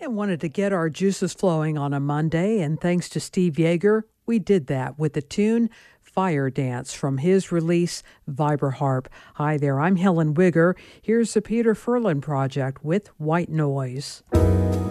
And wanted to get our juices flowing on a Monday, and thanks to Steve Yeager, we did that with the tune Fire Dance from his release, Viberharp. Hi there, I'm Helen Wigger. Here's the Peter Furlan Project with White Noise.